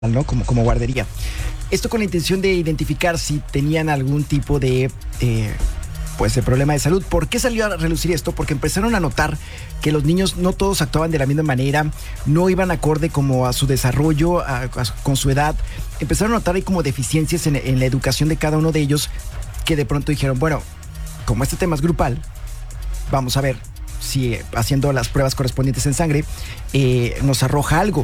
¿no? Como guardería. Esto con la intención de identificar si tenían algún tipo de problema de salud. ¿Por qué salió a relucir esto? Porque empezaron a notar que los niños no todos actuaban de la misma manera, no iban acorde como a su desarrollo, con su edad. Empezaron a notar ahí como deficiencias en la educación de cada uno de ellos, que de pronto dijeron, bueno, como este tema es grupal, vamos a ver si haciendo las pruebas correspondientes en sangre nos arroja algo.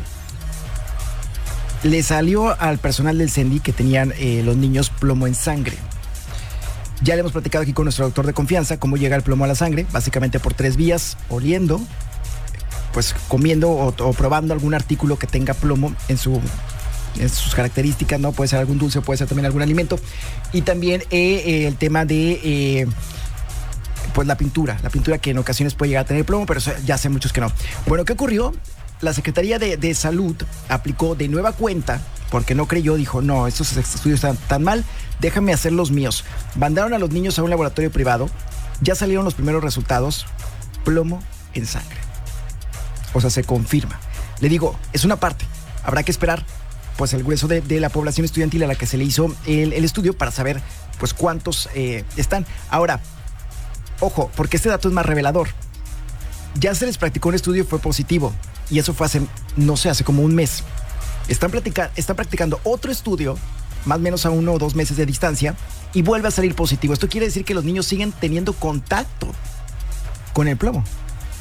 Le salió al personal del CENDI que tenían los niños plomo en sangre. Ya le hemos platicado aquí con nuestro doctor de confianza cómo llega el plomo a la sangre, básicamente por 3 vías: oliendo, pues comiendo o probando algún artículo que tenga plomo en sus características, ¿no? Puede ser algún dulce, puede ser también algún alimento. Y también el tema de la pintura que en ocasiones puede llegar a tener plomo, pero eso ya hace muchos que no. Bueno, ¿qué ocurrió? La Secretaría de Salud aplicó de nueva cuenta, porque no creyó, dijo, no, estos estudios están tan mal, déjame hacer los míos. Mandaron a los niños a un laboratorio privado, ya salieron los primeros resultados, plomo en sangre. O sea, se confirma. Le digo, es una parte, habrá que esperar pues el grueso de la población estudiantil a la que se le hizo el estudio para saber pues cuántos están. Ahora, ojo, porque este dato es más revelador. Ya se les practicó un estudio y fue positivo. Y eso fue hace como un mes. Están practicando otro estudio, más o menos a 1 o 2 meses de distancia, y vuelve a salir positivo. Esto quiere decir que los niños siguen teniendo contacto con el plomo.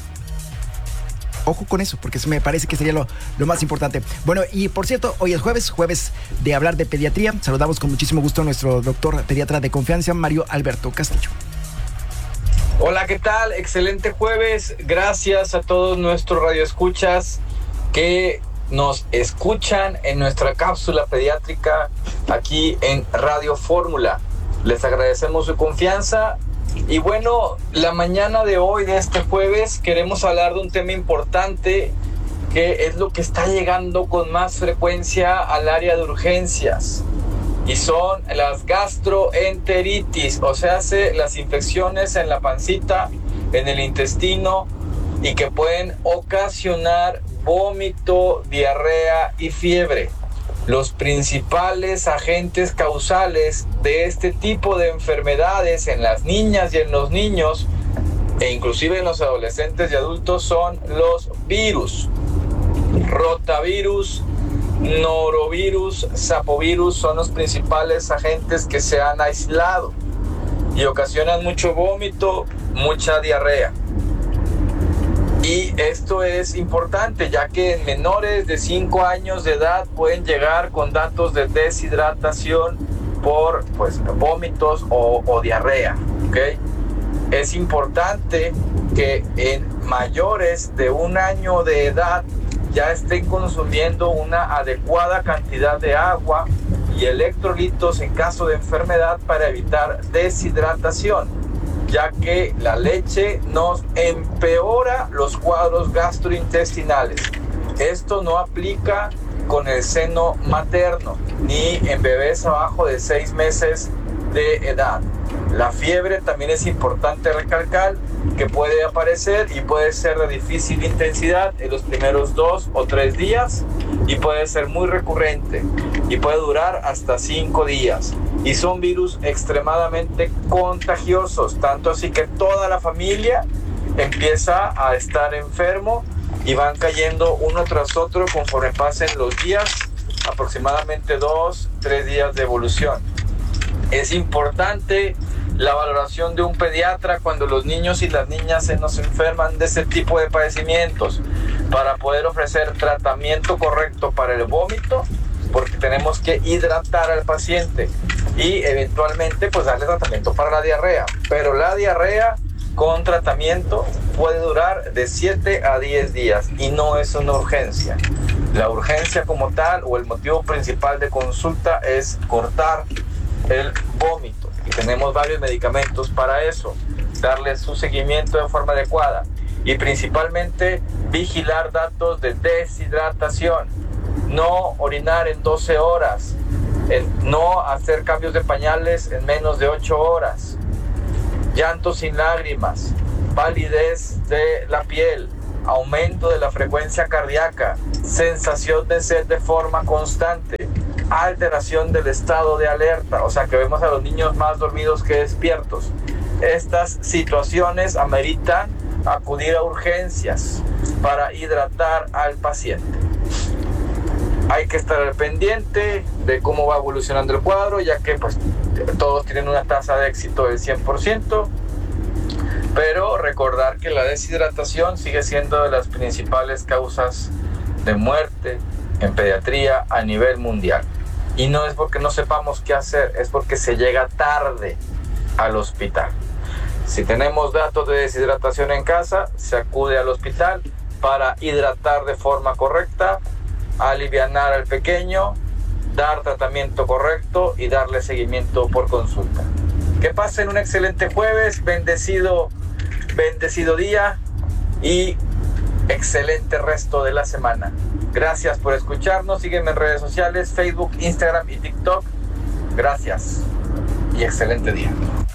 Ojo con eso, porque me parece que sería lo más importante. Bueno, y por cierto, hoy es jueves de hablar de pediatría. Saludamos con muchísimo gusto a nuestro doctor pediatra de confianza, Mario Alberto Castillo. Hola, ¿qué tal? Excelente jueves. Gracias a todos nuestros radioescuchas que nos escuchan en nuestra cápsula pediátrica aquí en Radio Fórmula. Les agradecemos su confianza. Y bueno, la mañana de hoy, de este jueves, queremos hablar de un tema importante que es lo que está llegando con más frecuencia al área de urgencias. Y son las gastroenteritis, o sea, las infecciones en la pancita, en el intestino, y que pueden ocasionar vómito, diarrea y fiebre. Los principales agentes causales de este tipo de enfermedades en las niñas y en los niños, e inclusive en los adolescentes y adultos, son los virus. Rotavirus, norovirus, sapovirus son los principales agentes que se han aislado y ocasionan mucho vómito, mucha diarrea. Y esto es importante, ya que en menores de 5 años de edad pueden llegar con datos de deshidratación por vómitos o diarrea, ¿ok? Es importante que en mayores de 1 año de edad ya estén consumiendo una adecuada cantidad de agua y electrolitos en caso de enfermedad para evitar deshidratación, ya que la leche nos empeora los cuadros gastrointestinales. Esto no aplica con el seno materno ni en bebés abajo de 6 meses de edad. La fiebre también es importante recalcar que puede aparecer y puede ser de difícil intensidad en los primeros 2 o 3 días y puede ser muy recurrente y puede durar hasta 5 días. Y son virus extremadamente contagiosos, tanto así que toda la familia empieza a estar enfermo y van cayendo uno tras otro conforme pasen los días, aproximadamente 2-3 días de evolución. Es importante la valoración de un pediatra cuando los niños y las niñas se nos enferman de ese tipo de padecimientos para poder ofrecer tratamiento correcto para el vómito, porque tenemos que hidratar al paciente y eventualmente darle tratamiento para la diarrea. Pero la diarrea con tratamiento puede durar de 7 a 10 días y no es una urgencia. La urgencia como tal o el motivo principal de consulta es cortar el vómito y tenemos varios medicamentos para eso, darle su seguimiento de forma adecuada y principalmente vigilar datos de deshidratación, no orinar en 12 horas, no hacer cambios de pañales en menos de 8 horas, llanto sin lágrimas, palidez de la piel, aumento de la frecuencia cardíaca, sensación de sed de forma constante, alteración del estado de alerta, o sea que vemos a los niños más dormidos que despiertos. Estas situaciones ameritan acudir a urgencias para hidratar al paciente. Hay que estar al pendiente de cómo va evolucionando el cuadro, ya que pues todos tienen una tasa de éxito del 100%, pero recordar que la deshidratación sigue siendo de las principales causas de muerte en pediatría a nivel mundial. Y no es porque no sepamos qué hacer, es porque se llega tarde al hospital. Si tenemos datos de deshidratación en casa, se acude al hospital para hidratar de forma correcta, alivianar al pequeño, dar tratamiento correcto y darle seguimiento por consulta. Que pasen un excelente jueves, bendecido día y excelente resto de la semana. Gracias por escucharnos, sígueme en redes sociales, Facebook, Instagram y TikTok. Gracias y excelente día.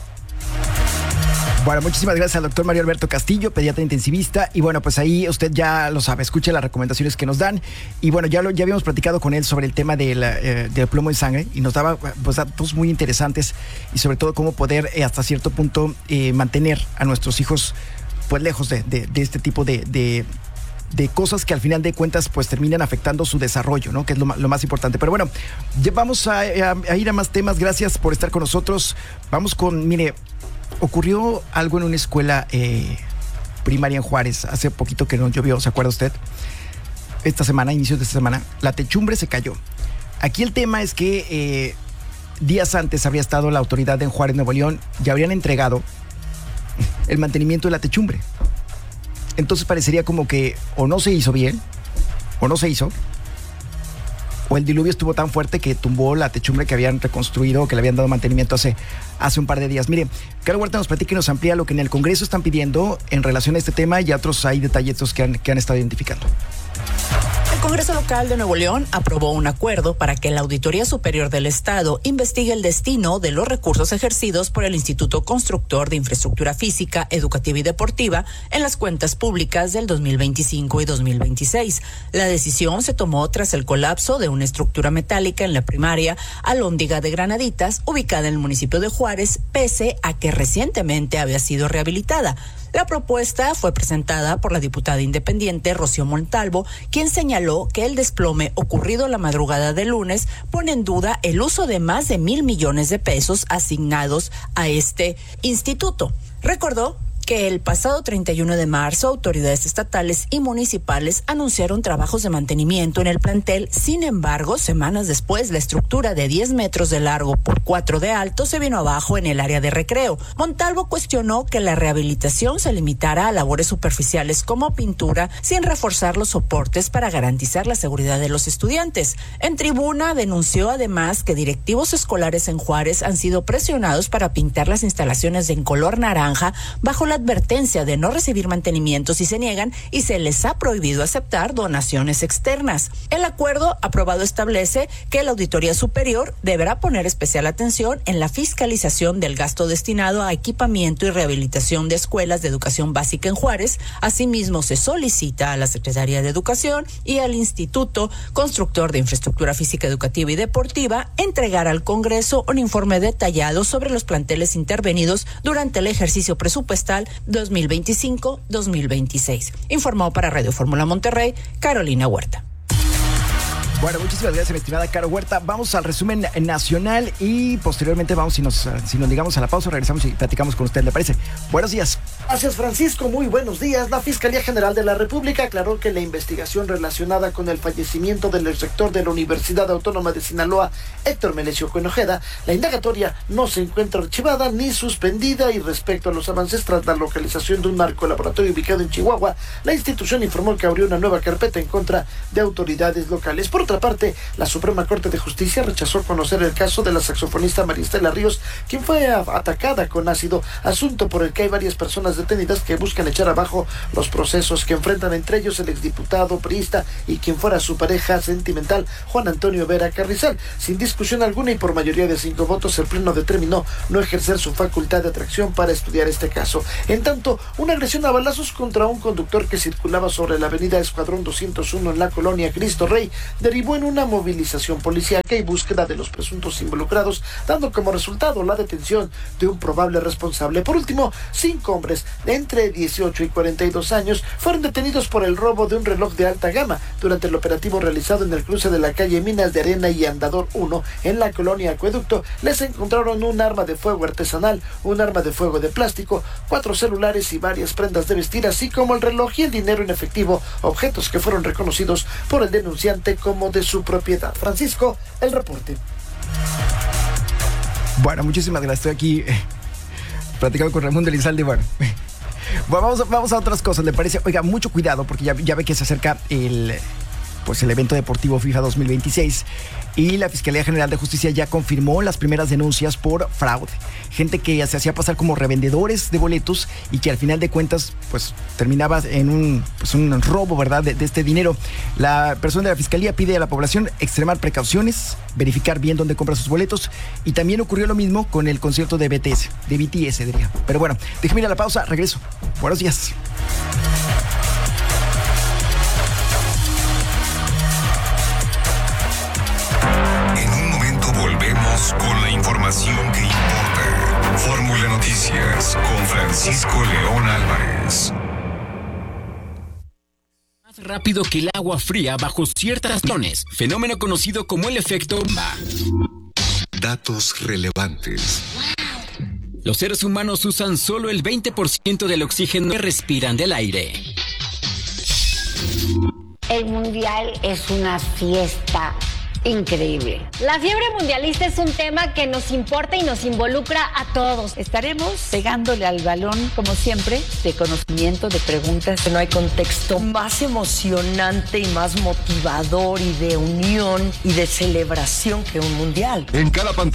Bueno, muchísimas gracias al doctor Mario Alberto Castillo, pediatra intensivista. Y bueno, pues ahí usted ya lo sabe, escuche las recomendaciones que nos dan. Y bueno, ya habíamos platicado con él sobre el tema del plomo en sangre y nos daba pues datos muy interesantes y sobre todo cómo poder hasta cierto punto mantener a nuestros hijos pues lejos de este tipo de cosas que al final de cuentas pues terminan afectando su desarrollo, ¿no? Que es lo más importante. Pero bueno, ya vamos a ir a más temas. Gracias por estar con nosotros. Vamos con, mire, ocurrió algo en una escuela primaria en Juárez hace poquito que no llovió, ¿se acuerda usted? Esta semana, inicios de esta semana, la techumbre se cayó. Aquí el tema es que días antes habría estado la autoridad en Juárez, Nuevo León, y habrían entregado el mantenimiento de la techumbre. Entonces parecería como que o no se hizo bien, o no se hizo, o el diluvio estuvo tan fuerte que tumbó la techumbre que habían reconstruido o que le habían dado mantenimiento hace un par de días. Mire, Caro Huerta nos platica y nos amplía lo que en el Congreso están pidiendo en relación a este tema y a otros hay detallitos que han estado identificando. El Congreso Local de Nuevo León aprobó un acuerdo para que la Auditoría Superior del Estado investigue el destino de los recursos ejercidos por el Instituto Constructor de Infraestructura Física, Educativa y Deportiva en las cuentas públicas del 2025 y 2026. La decisión se tomó tras el colapso de una estructura metálica en la primaria Alhóndiga de Granaditas, ubicada en el municipio de Juárez, pese a que recientemente había sido rehabilitada. La propuesta fue presentada por la diputada independiente Rocío Montalvo, quien señaló que el desplome ocurrido la madrugada del lunes pone en duda el uso de más de 1,000 millones de pesos asignados a este instituto. Recordó que el pasado 31 de marzo autoridades estatales y municipales anunciaron trabajos de mantenimiento en el plantel. Sin embargo, semanas después, la estructura de 10 metros de largo por 4 de alto se vino abajo en el área de recreo. Montalvo cuestionó que la rehabilitación se limitara a labores superficiales como pintura, sin reforzar los soportes para garantizar la seguridad de los estudiantes. En tribuna denunció además que directivos escolares en Juárez han sido presionados para pintar las instalaciones en color naranja bajo la advertencia de no recibir mantenimiento si se niegan y se les ha prohibido aceptar donaciones externas. El acuerdo aprobado establece que la Auditoría Superior deberá poner especial atención en la fiscalización del gasto destinado a equipamiento y rehabilitación de escuelas de educación básica en Juárez. Asimismo, se solicita a la Secretaría de Educación y al Instituto Constructor de Infraestructura Física, Educativa y Deportiva entregar al Congreso un informe detallado sobre los planteles intervenidos durante el ejercicio presupuestal 2025-2026. Informó para Radio Fórmula Monterrey, Carolina Huerta. Bueno, muchísimas gracias, mi estimada Caro Huerta. Vamos al resumen nacional y posteriormente vamos, si nos digamos a la pausa, regresamos y platicamos con usted, ¿le parece? Buenos días. Gracias, Francisco. Muy buenos días. La Fiscalía General de la República aclaró que la investigación relacionada con el fallecimiento del exrector de la Universidad Autónoma de Sinaloa, Héctor Melesio Conojeda, la indagatoria no se encuentra archivada ni suspendida, y respecto a los avances tras la localización de un narcolaboratorio ubicado en Chihuahua, la institución informó que abrió una nueva carpeta en contra de autoridades locales. Por otra parte, la Suprema Corte de Justicia rechazó conocer el caso de la saxofonista María Estela Ríos, quien fue atacada con ácido, asunto por el que hay varias personas personas detenidas que buscan echar abajo los procesos que enfrentan entre ellos el exdiputado priista y quien fuera su pareja sentimental, Juan Antonio Vera Carrizal. Sin discusión alguna y por mayoría de 5 votos, el Pleno determinó no ejercer su facultad de atracción para estudiar este caso. En tanto, una agresión a balazos contra un conductor que circulaba sobre la avenida Escuadrón 201 en la colonia Cristo Rey derivó en una movilización policíaca y búsqueda de los presuntos involucrados, dando como resultado la detención de un probable responsable. Por último, 5 hombres de entre 18 y 42 años fueron detenidos por el robo de un reloj de alta gama durante el operativo realizado en el cruce de la calle Minas de Arena y Andador 1 en la colonia Acueducto. Les encontraron un arma de fuego artesanal, un arma de fuego de plástico, 4 celulares y varias prendas de vestir, así como el reloj y el dinero en efectivo, objetos que fueron reconocidos por el denunciante como de su propiedad. Francisco, el reporte. Bueno, muchísimas gracias. Estoy aquí platicando con Raimundo Elizalde. Bueno, vamos a otras cosas, ¿le parece? Oiga, mucho cuidado porque ya ve que se acerca el evento deportivo FIFA 2026 y la Fiscalía General de Justicia ya confirmó las primeras denuncias por fraude. Gente que se hacía pasar como revendedores de boletos y que al final de cuentas pues terminaba en un robo, ¿verdad?, de este dinero. La persona de la Fiscalía pide a la población extremar precauciones, verificar bien dónde compra sus boletos, y también ocurrió lo mismo con el concierto de BTS, diría. Pero bueno, déjeme ir a la pausa, regreso. Buenos días. Con la información que importa. Fórmula Noticias con Francisco León Álvarez. Más rápido que el agua fría bajo ciertas condiciones, fenómeno conocido como el efecto bomba. Datos relevantes. Los seres humanos usan solo el 20% del oxígeno que respiran del aire. El mundial es una fiesta increíble. La fiebre mundialista es un tema que nos importa y nos involucra a todos. Estaremos pegándole al balón, como siempre, de conocimiento, de preguntas. No hay contexto más emocionante y más motivador y de unión y de celebración que un mundial. En cada pantalla